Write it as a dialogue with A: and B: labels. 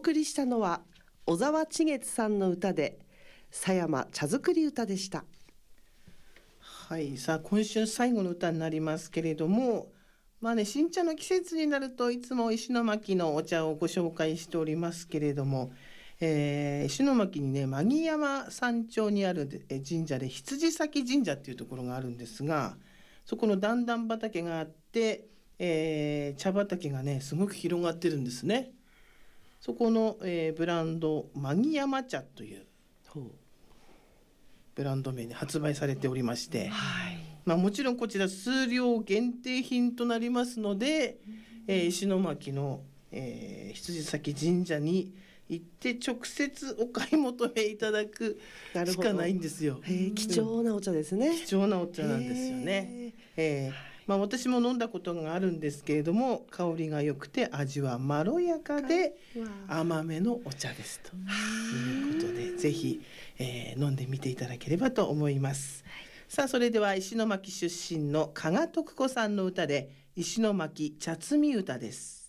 A: 送りしたのは小沢千月さんの歌で狭山茶作り歌でした。
B: はい、さあ今週最後の歌になりますけれども、新茶の季節になるといつも石巻のお茶をご紹介しておりますけれども、石巻にね、槇山山頂にある神社で羊崎神社っていうところがあるんですが、そこの段々畑があって、茶畑がねすごく広がってるんですね。そこの、ブランド槇山茶というブランド名で発売されておりまして、もちろんこちら数量限定品となりますので、石巻の、羊崎神社に行って直接お買い求めいただくしかないんですよ。
A: 貴重なお茶ですね。
B: 貴重なお茶なんですよね。私も飲んだことがあるんですけれども、香りが良くて味はまろやかで甘めのお茶ですということで、ぜひ、飲んでみていただければと思います。さあそれでは石巻出身の加賀徳子さんの歌で石巻茶摘み歌です。